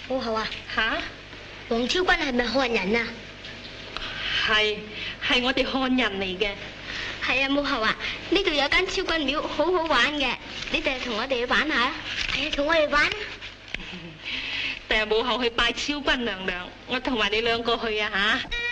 母后啊， 吓？ 黃超君係咪漢人啊？ 係我哋漢人嚟嘅。 係啊，母后啊，呢度有間超君廟，好好玩嘅，你哋同我哋去玩下。係啊，同我哋玩啊！ 第日母后去拜超君娘娘，我同埋你兩個去啊吓。